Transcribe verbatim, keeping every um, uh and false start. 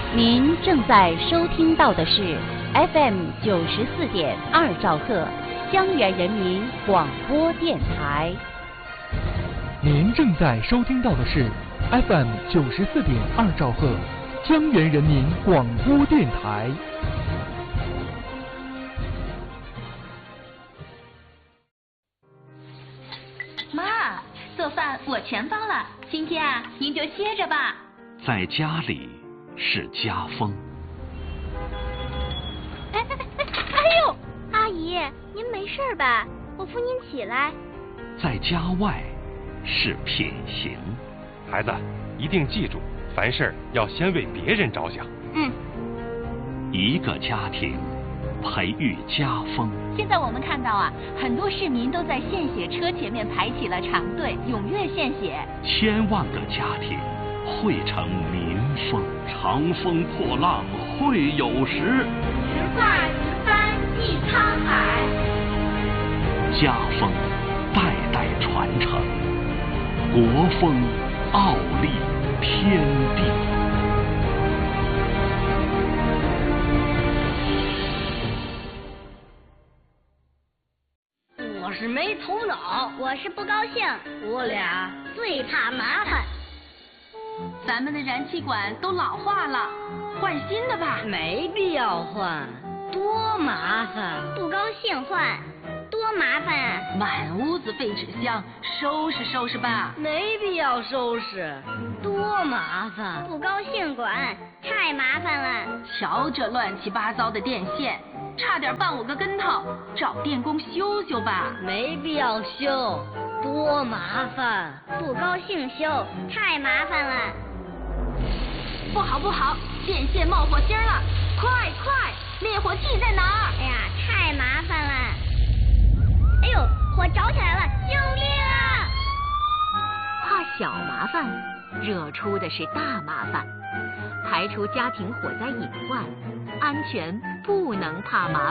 您正在收听到的是 F M 九十四点二兆赫江源人民广播电台。 您正在收听到的是 F M 九十四点二兆赫江源人民广播电台。 妈，做饭我全包了，今天啊，您就歇着吧。 在家里是家风。 哎哎哎哎呦，阿姨，您没事吧？我扶您起来。 在家外是品行。 孩子，一定记住，凡事要先为别人着想。 嗯。 一个家庭培育家风。 现在我们看到啊，很多市民都在献血车前面排起了长队，踊跃献血。 千万个家庭汇成民风，长风破浪会有时。 直挂直帆济沧海。 家风代代传承，国风傲立天地。 我是没头脑， 我是不高兴， 我俩最怕麻烦。 咱们的燃气管都老化了，换新的吧。 没必要换，多麻烦。 不高兴换，多麻烦啊！ 满屋子废纸箱，收拾收拾吧。 没必要收拾，多麻烦。 不高兴管，太麻烦了。 瞧这乱七八糟的电线，差点绊我个跟头，找电工修修吧。 没必要修，多麻烦。 不高兴修，太麻烦了。 不好不好，电线冒火星了，快快，灭火器在哪儿？ 哎呀，太麻烦了。哎呦，火着起来了，救命啊！ 怕小麻烦，惹出的是大麻烦。排除家庭火灾隐患，安全不能怕麻烦。